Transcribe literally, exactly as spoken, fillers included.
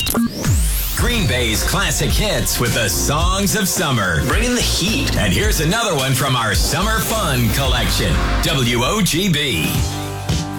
Green Bay's classic hits with the songs of summer. Bringing the heat. And here's another one from our Summer Fun collection. W O G B.